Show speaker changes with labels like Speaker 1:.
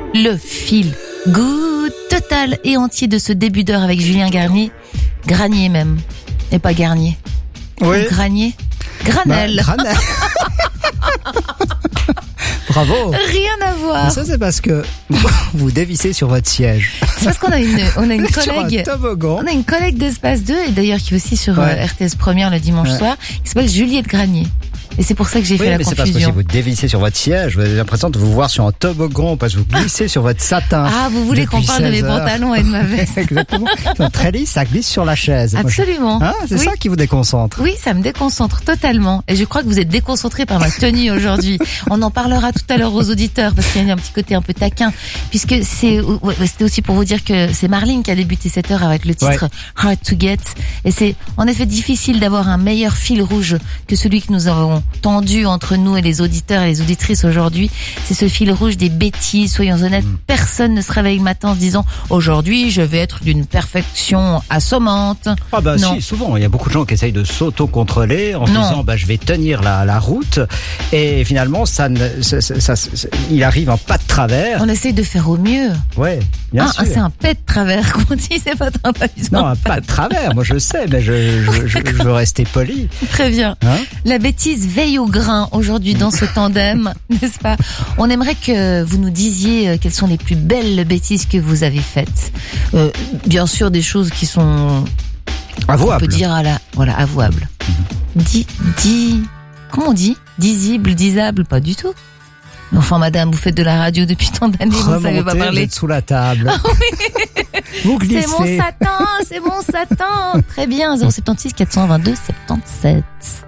Speaker 1: Le fil good total et entier de ce début d'heure avec Julien Garnier. Granier même. Et pas Garnier.
Speaker 2: Oui.
Speaker 1: Ou Granier. Granel.
Speaker 2: Granel. Bravo.
Speaker 1: Rien à voir.
Speaker 2: Mais ça, c'est parce que vous dévissez sur votre siège.
Speaker 1: C'est parce qu'on a une
Speaker 2: Sur
Speaker 1: collègue.
Speaker 2: un toboggan.
Speaker 1: On a une collègue d'Espace 2 et d'ailleurs qui est aussi sur
Speaker 2: Ouais.
Speaker 1: RTS Première le dimanche soir, qui s'appelle Juliette Granier. Et c'est pour ça que j'ai fait la
Speaker 2: mais c'est parce que si
Speaker 1: confusion.
Speaker 2: vous dévissez sur votre siège, vous avez l'impression de vous voir sur un toboggan parce que vous glissez sur votre satin.
Speaker 1: Ah, vous voulez qu'on
Speaker 2: depuis
Speaker 1: parle de mes
Speaker 2: 16 heures.
Speaker 1: pantalons et de ma veste.
Speaker 2: Exactement. C'est très lisse, ça glisse sur la chaise.
Speaker 1: Absolument.
Speaker 2: Hein, c'est
Speaker 1: Oui.
Speaker 2: ça qui vous déconcentre.
Speaker 1: Oui, ça me déconcentre totalement. Et je crois que vous êtes déconcentrés par ma tenue aujourd'hui. On en parlera tout à l'heure aux auditeurs parce qu'il y a un petit côté un peu taquin. Puisque c'était aussi pour vous dire que c'est Marlene qui a débuté cette heure avec le titre Hard to Get. Et c'est en effet difficile d'avoir un meilleur fil rouge que celui que nous avons tendu entre nous et les auditeurs et les auditrices aujourd'hui. C'est ce fil rouge des bêtises, soyons honnêtes. Personne ne se réveille le matin en se disant aujourd'hui je vais être d'une perfection assommante.
Speaker 2: Ah bah
Speaker 1: Non.
Speaker 2: si, souvent, il y a beaucoup de gens qui essayent de s'auto-contrôler en se
Speaker 1: Non.
Speaker 2: disant je vais tenir la route et finalement il arrive un pas de travers.
Speaker 1: On essaye de faire au mieux.
Speaker 2: Ouais, bien
Speaker 1: Ah,
Speaker 2: sûr.
Speaker 1: c'est un pet de travers qu'on dit, c'est pas un pas du tout.
Speaker 2: Non, un pas de travers, moi je sais, mais je veux rester poli.
Speaker 1: Très bien.
Speaker 2: Hein.
Speaker 1: La bêtise veille au grain aujourd'hui dans ce tandem, n'est-ce pas? On aimerait que vous nous disiez quelles sont les plus belles bêtises que vous avez faites. Bien sûr, des choses qui sont, on
Speaker 2: Avouable.
Speaker 1: peut dire avouables. Comment on dit? Disable, pas du tout. Mais enfin, madame, vous faites de la radio depuis tant d'années, vous ne savez pas
Speaker 2: Remontez, vous
Speaker 1: parler.
Speaker 2: êtes sous la table. Vous glissez.
Speaker 1: C'est mon satin. Très bien, 076 422 77.